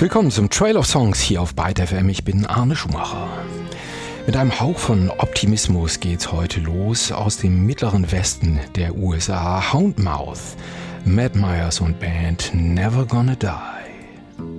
Willkommen zum Trail of Songs hier auf Byte FM. Ich bin Arne Schumacher. Mit einem Hauch von Optimismus geht's heute los aus dem mittleren Westen der USA. Houndmouth, Matt Myers und Band Never Gonna Die.